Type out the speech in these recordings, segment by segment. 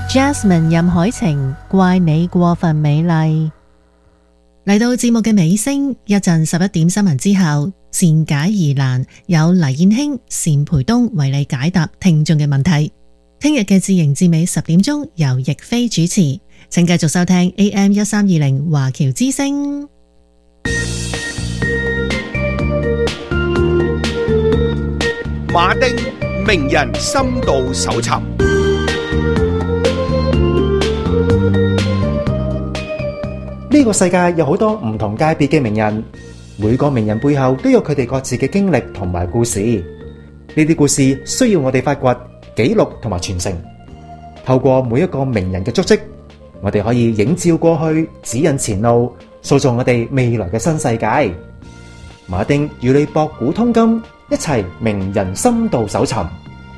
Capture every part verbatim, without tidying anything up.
Jasmine 任海晴，怪你過分美麗。嚟到節目嘅尾聲，一陣十一點新聞之後，善解疑難有黎燕卿、單培東為你解答聽眾嘅問題。聽日嘅自營至美十點鐘由逸飛主持，請繼續收聽 A M 一三二零華僑之聲。 馬丁名人深度搜尋。 呢個世界有好多唔同界別嘅名人，每個名人背後都有佢哋各自嘅經歷同埋故事。呢啲故事需要我哋發掘、記錄同埋傳承。透過每一個名人嘅足跡，我哋可以映照過去，指引前路，塑造我哋未來嘅新世界。馬丁與你博古通今，一齊名人深度搜尋。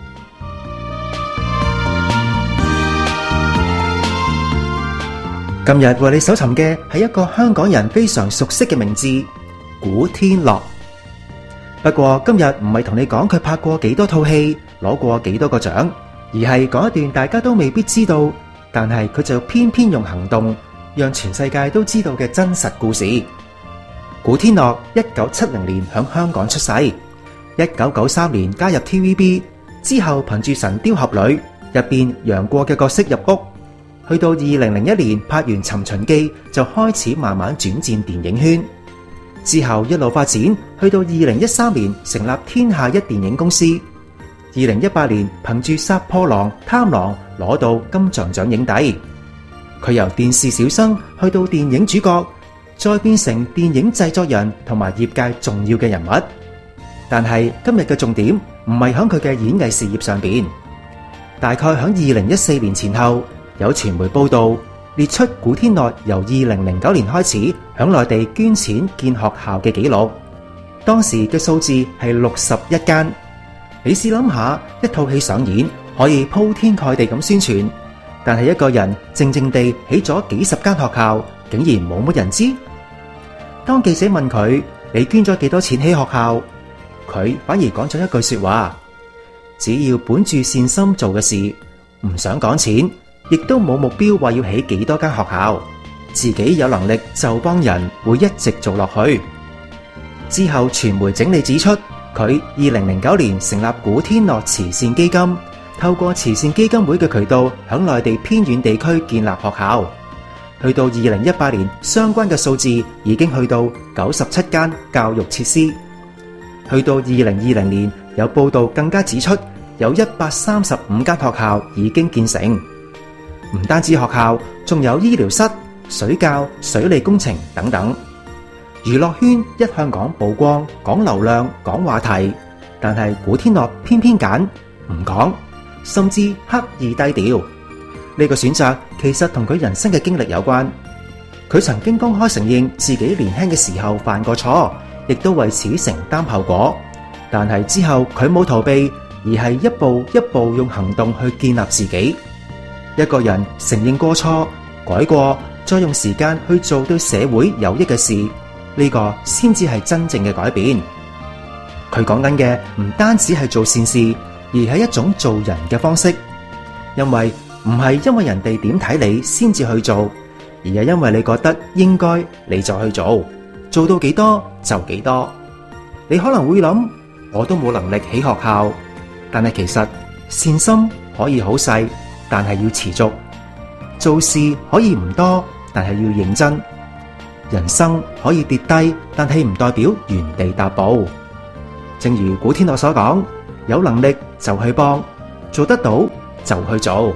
今日為你搜尋嘅係一個香港人非常熟悉嘅名字——古天樂。不過今日唔係同你講佢拍過幾多套戲，攞過幾多個獎，而係講一段大家都未必知道，但係佢就偏偏用行動讓全世界都知道嘅真實故事。古天樂一九七零年響香港出世，一九九三年加入 T V B， 之後憑住《神鵰俠侶》入邊楊過嘅角色入屋。去到二零零一年拍完《尋秦記》，就開始慢慢轉戰電影圈。之後一路發展，去到二零一三年成立天下一電影公司。二零一八年憑住《殺破狼》《貪狼》攞到金像獎影帝。佢由電視小生去到電影主角，再變成電影製作人同埋業界重要嘅人物。但係今日嘅重點唔係響佢嘅演藝事業上邊。大概響二零一四年前後，有傳媒報道列出古天樂由二零零九年開始響內地捐錢建學校嘅紀錄，當時嘅數字係六十一間。你試諗下，一套戲上演可以鋪天蓋地咁宣傳，但係一個人靜靜地起咗幾十間學校，竟然冇乜人知。當記者問佢你捐咗幾多錢起學校，佢反而講咗一句說話：只要本住善心做嘅事，唔想講錢，亦都冇目標話要起幾多間學校，自己有能力就幫人，會一直做落去。之後傳媒整理指出，佢二零零九年成立古天樂慈善基金，透過慈善基金會嘅渠道響內地偏遠地區建立學校。去到二零一八年，相關嘅數字已經去到九十七間教育設施。去到二零二零年，有報道更加指出，有一百三十五間學校已經建成。唔單止學校，仲有醫療室、水教、水利工程等等。娛樂圈一向講曝光、講流量、講話題，但係古天樂偏偏揀唔講，甚至刻意低調。呢個選擇其實同佢人生嘅經歷有關。佢曾經公開承認自己年輕嘅時候犯過錯，亦都為此承擔後果。但係之後佢冇逃避，而係一步一步用行動去建立自己。一個人承認過錯、改過，再用時間去做對社會有益嘅事，呢個先至係真正嘅改變。佢講緊嘅唔單止係做善事，而係一種做人嘅方式。因為唔係因為人哋點睇你先至去做，而係因為你覺得應該，你就去做，做到幾多就幾多。你可能會諗，我都冇能力起學校，但係其實善心可以好細，但係要持續。做事可以唔多，但係要認真。人生可以跌低，但係唔代表原地踏步。正如古天樂所講，有能力就去幫，做得到就去做。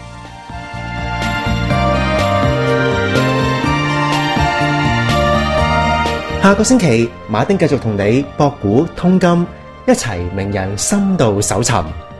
下個星期，馬丁繼續同你博古通今，一齊名人深度搜尋。